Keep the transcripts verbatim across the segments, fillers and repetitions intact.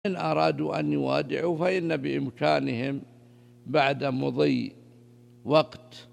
إن أرادوا أن يوادعوا فإن بإمكانهم بعد مضي وقت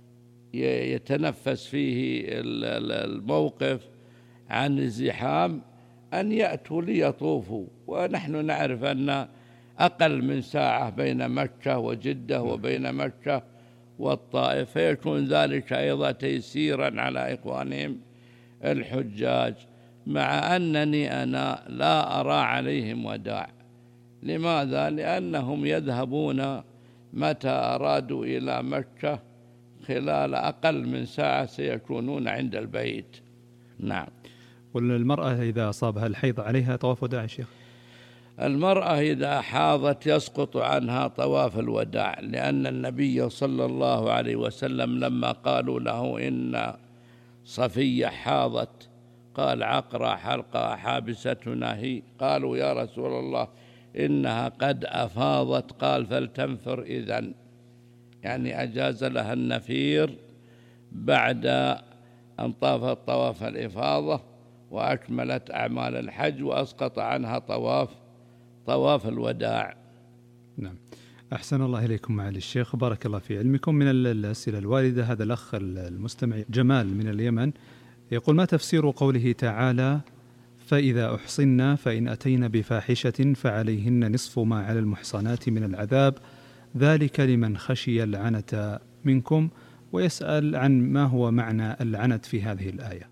يتنفس فيه الموقف عن الزحام أن يأتوا ليطوفوا. ونحن نعرف أن أقل من ساعة بين مكة وجدة وبين مكة والطائف، فيكون ذلك أيضا تيسيرا على إخوانهم الحجاج، مع أنني أنا لا أرى عليهم وداع. لماذا؟ لأنهم يذهبون متى أرادوا إلى مكة خلال أقل من ساعة سيكونون عند البيت. نعم. والمرأة إذا أصابها الحيض عليها طواف وداع يا شيخ؟ المرأة إذا حاضت يسقط عنها طواف الوداع، لأن النبي صلى الله عليه وسلم لما قالوا له إن صفية حاضت قال عقرى حلقة حابستنا هي، قالوا يا رسول الله إنها قد أفاضت، قال فلتنفر إذن، يعني أجاز لها النفير بعد أن طافت طواف الإفاضة وأكملت أعمال الحج وأسقط عنها طواف طواف الوداع. نعم. أحسن الله إليكم معالي الشيخ، بارك الله في علمكم. من الأسئلة الواردة هذا الأخ المستمع جمال من اليمن يقول: ما تفسير قوله تعالى فإذا أحصنا فإن أتينا بفاحشة فعليهن نصف ما على المحصنات من العذاب، ذلك لمن خشي العنة منكم، ويسأل عن ما هو معنى العنت في هذه الآية.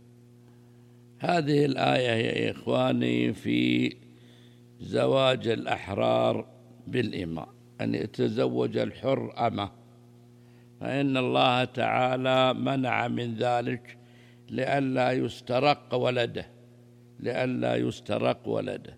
هذه الآية يا إخواني في زواج الأحرار بالإماء، أن يتزوج الحر أمة، فإن الله تعالى منع من ذلك لئلا يسترق ولده لئلا يسترق ولده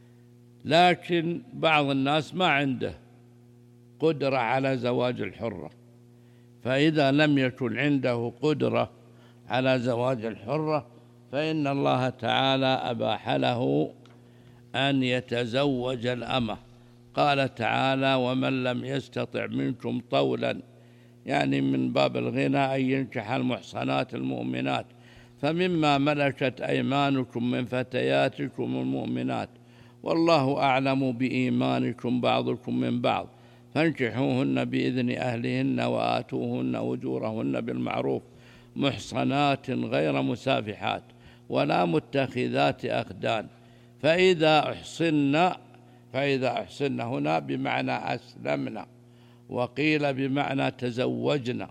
لكن بعض الناس ما عنده قدرة على زواج الحرة، فإذا لم يكن عنده قدرة على زواج الحرة فإن الله تعالى أباح له أن يتزوج الأمة. قال تعالى: ومن لم يستطع منكم طولا، يعني من باب الغنى أن ينكح المحصنات المؤمنات، فمما ملكت أيمانكم من فتياتكم المؤمنات، والله أعلم بإيمانكم بعضكم من بعض، فانكحوهن بإذن أهلهن وآتوهن أجورهن بالمعروف محصنات غير مسافحات ولا متخذات أخدان، فإذا أحصن فإذا أحصن هنا بمعنى أسلمنا، وقيل بمعنى تزوجنا.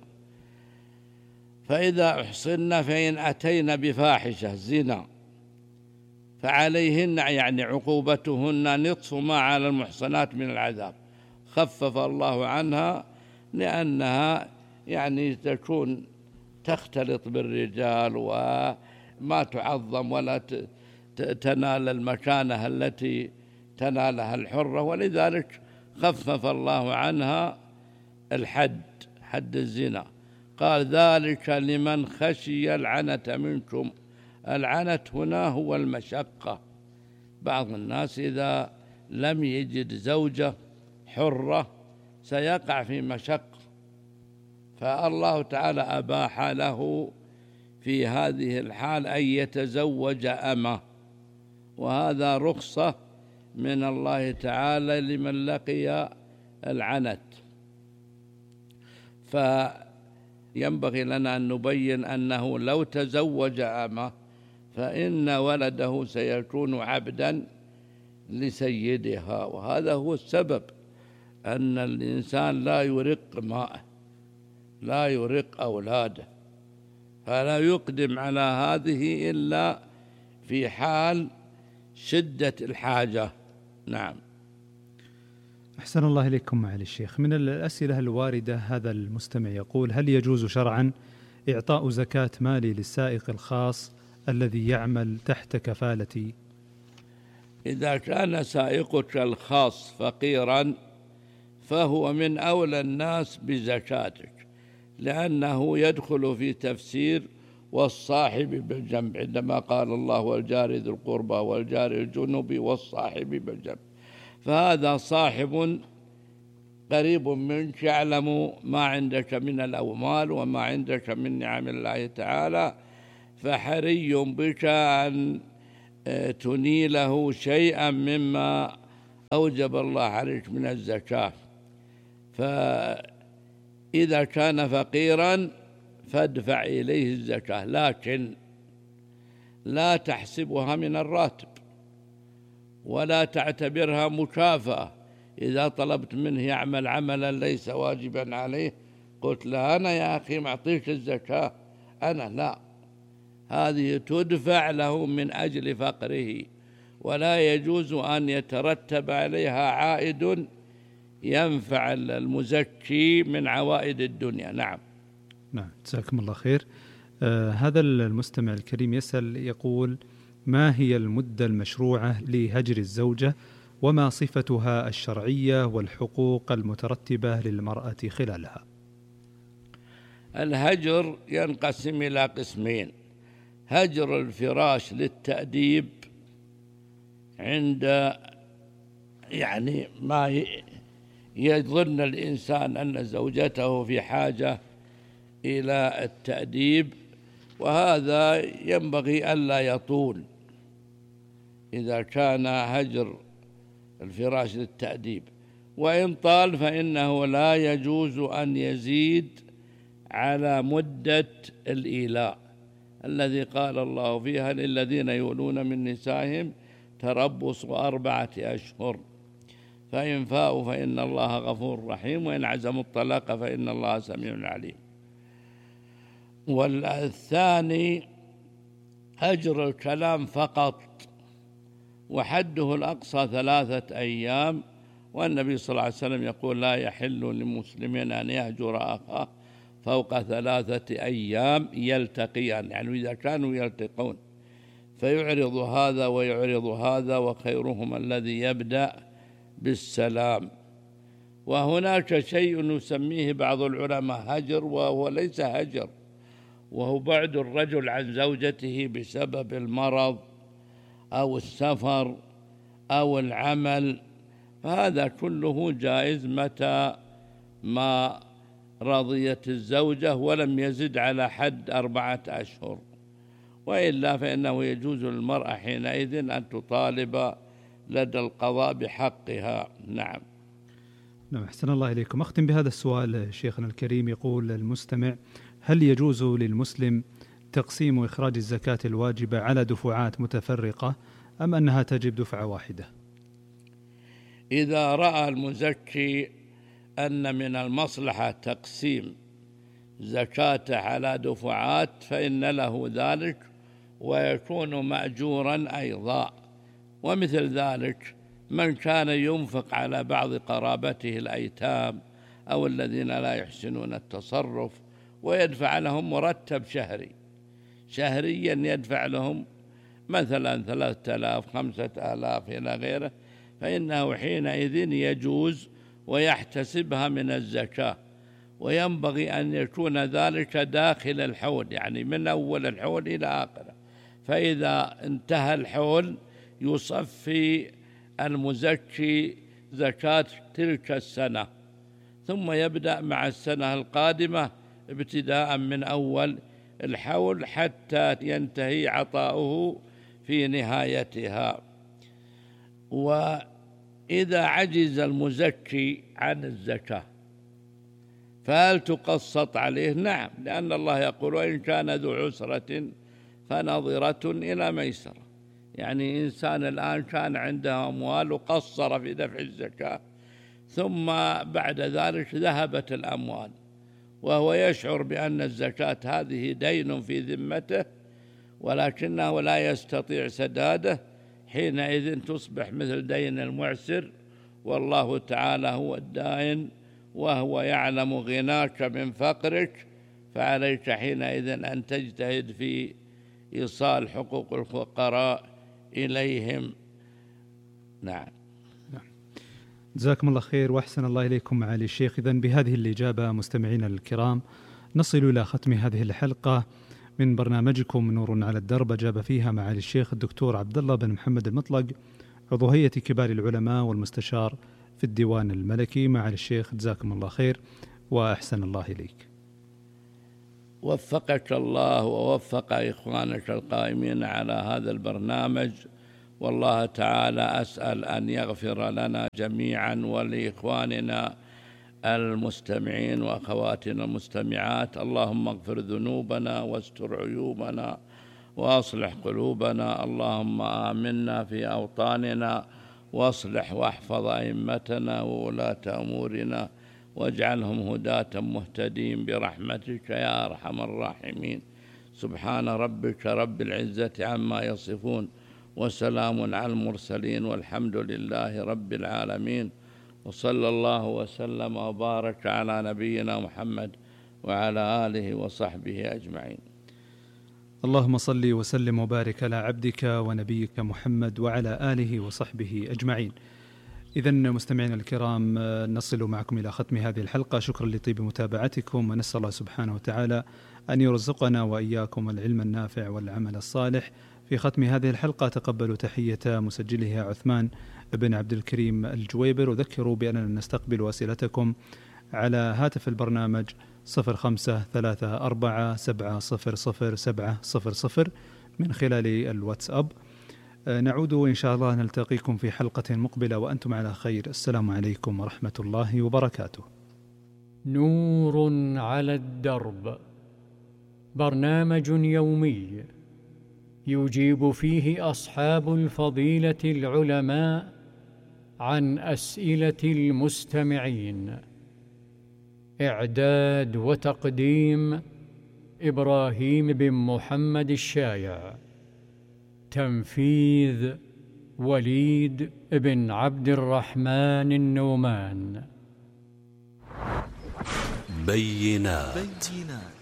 فإذا أحصن فإن أتينا بفاحشة زنا فعليهن، يعني عقوبتهن نصف ما على المحصنات من العذاب، خفف الله عنها لأنها يعني تكون تختلط بالرجال وما تعظم ولا تنال المكانة التي تنالها الحرة، ولذلك خفف الله عنها الحد حد الزنا. قال: ذلك لمن خشي العنة منكم. العنة هنا هو المشقة، بعض الناس إذا لم يجد زوجة حرة سيقع في مشقة، فالله تعالى أباح له في هذه الحال أن يتزوج أمة، وهذا رخصة من الله تعالى لمن لقي العنت. فينبغي لنا أن نبين أنه لو تزوج أمة فإن ولده سيكون عبدا لسيدها، وهذا هو السبب أن الإنسان لا يرق ماءه لا يرق أولاده، فلا يقدم على هذه إلا في حال شدة الحاجة. نعم. أحسن الله إليكم معالي الشيخ. من الأسئلة الواردة هذا المستمع يقول: هل يجوز شرعا إعطاء زكاة مالي للسائق الخاص الذي يعمل تحت كفالتي؟ إذا كان سائقك الخاص فقيرا فهو من أولى الناس بزكاتك، لأنه يدخل في تفسير والصاحب بالجنب، عندما قال الله: والجار ذي القربى والجار الجنب والصاحب بالجنب، فهذا صاحب قريب منك يعلم ما عندك من الأموال وما عندك من نعم الله تعالى، فحري بك أن تنيله شيئا مما أوجب الله عليك من الزكاة، فإذا كان فقيرا فادفع إليه الزكاة، لكن لا تحسبها من الراتب ولا تعتبرها مكافأة. إذا طلبت منه يعمل عملا ليس واجبا عليه قلت له أنا يا أخي معطيك الزكاة، أنا لا، هذه تدفع له من أجل فقره، ولا يجوز أن يترتب عليها عائد ينفع المزكي من عوائد الدنيا. نعم. نعم، جزاكم الله خير. آه هذا المستمع الكريم يسأل يقول: ما هي المدة المشروعة لهجر الزوجة، وما صفتها الشرعية والحقوق المترتبة للمرأة خلالها؟ الهجر ينقسم إلى قسمين: هجر الفراش للتأديب عند يعني ما يظن الإنسان أن زوجته في حاجة إلى التأديب، وهذا ينبغي ألا يطول إذا كان هجر الفراش للتأديب، وإن طال فإنه لا يجوز أن يزيد على مدة الإيلاء الذي قال الله فيها: للذين يؤلون من نسائهم تربص أربعة أشهر فإن فاءوا فإن الله غفور رحيم وإن عزموا الطلاق فإن الله سميع عليم. والثاني هجر الكلام فقط، وحده الأقصى ثلاثة أيام، والنبي صلى الله عليه وسلم يقول: لا يحل لمسلم أن يهجر أخاه فوق ثلاثة أيام يلتقيان، يعني إذا كانوا يلتقون فيعرض هذا ويعرض هذا، وخيرهما الذي يبدأ بالسلام. وهناك شيء نسميه بعض العلماء هجر، وهو ليس هجر، وهو بعد الرجل عن زوجته بسبب المرض أو السفر أو العمل، فهذا كله جائز متى ما رضيت الزوجة ولم يزد على حد أربعة أشهر، وإلا فإنه يجوز للمرأة حينئذ أن تطالب لدى القضاء بحقها. نعم. نعم، أحسن الله إليكم. أختم بهذا السؤال شيخنا الكريم. يقول المستمع: هل يجوز للمسلم تقسيم إخراج الزكاة الواجبة على دفعات متفرقة، أم أنها تجب دفعة واحدة؟ إذا رأى المزكي أن من المصلحة تقسيم زكاته على دفعات فإن له ذلك ويكون مأجورا أيضا. ومثل ذلك من كان ينفق على بعض قرابته الأيتام أو الذين لا يحسنون التصرف ويدفع لهم مرتب شهري، شهريا يدفع لهم مثلا ثلاثة آلاف خمسة آلاف إلى غيره، فإنه حينئذ يجوز ويحتسبها من الزكاة، وينبغي أن يكون ذلك داخل الحول، يعني من أول الحول إلى آخره، فإذا انتهى الحول يصفي المزكي زكاة تلك السنة، ثم يبدأ مع السنة القادمة ابتداء من أول الحول حتى ينتهي عطاؤه في نهايتها. وإذا عجز المزكي عن الزكاة فهل تقسط عليه؟ نعم، لأن الله يقول: وإن كان ذو عسرة فنظرة إلى ميسرة. يعني إنسان الآن كان عنده أموال وقصر في دفع الزكاة، ثم بعد ذلك ذهبت الأموال وهو يشعر بأن الزكاة هذه دين في ذمته ولكنه لا يستطيع سداده، حينئذ تصبح مثل دين المعسر، والله تعالى هو الدائن وهو يعلم غناك من فقرك، فعليك حينئذ أن تجتهد في إيصال حقوق الفقراء إليهم. نعم. جزاكم الله خير وأحسن الله إليكم معالي الشيخ. إذن بهذه الإجابة مستمعينا الكرام نصل إلى ختم هذه الحلقة من برنامجكم نور على الدرب، أجاب فيها معالي الشيخ الدكتور عبد الله بن محمد المطلق، عضو هيئة كبار العلماء والمستشار في الديوان الملكي. معالي الشيخ جزاكم الله خير وأحسن الله إليك. وفقك الله ووفق إخوانك القائمين على هذا البرنامج، والله تعالى أسأل أن يغفر لنا جميعا ولإخواننا المستمعين وأخواتنا المستمعات. اللهم اغفر ذنوبنا واستر عيوبنا وأصلح قلوبنا. اللهم آمنا في أوطاننا واصلح واحفظ أئمتنا وولاة أمورنا واجعلهم هداة مهتدين برحمتك يا أرحم الراحمين. سبحان ربك رب العزة عما يصفون وسلام على المرسلين والحمد لله رب العالمين. وصلى الله وسلم وبارك على نبينا محمد وعلى آله وصحبه أجمعين. اللهم صل وسلم وبارك على عبدك ونبيك محمد وعلى آله وصحبه أجمعين. إذن مستمعينا الكرام، نصل معكم إلى ختم هذه الحلقة. شكرا لطيب متابعتكم، ونسأل الله سبحانه وتعالى أن يرزقنا وإياكم العلم النافع والعمل الصالح. في ختم هذه الحلقة تقبلوا تحية مسجلها عثمان بن عبد الكريم الجويبر. أذكروا بأننا نستقبل أسئلتكم على هاتف البرنامج صفر خمسة ثلاثة أربعة سبعة صفر صفر سبعة صفر صفر من خلال الواتساب. نعود إن شاء الله نلتقيكم في حلقة مقبلة وأنتم على خير. السلام عليكم ورحمة الله وبركاته. نور على الدرب، برنامج يومي يجيب فيه أصحاب الفضيلة العلماء عن أسئلة المستمعين. إعداد وتقديم إبراهيم بن محمد الشايع. تنفيذ وليد بن عبد الرحمن النومان. بينات.